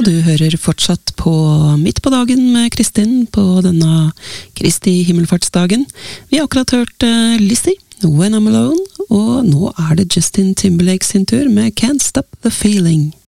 Du hører fortsatt på Midt på dagen med Kristin på denne Kristi himmelfartsdagen. Vi har akkurat hørt Lizzie, When I'm Alone, og nå er det Justin Timberlake sin tur med Can't Stop the Feeling.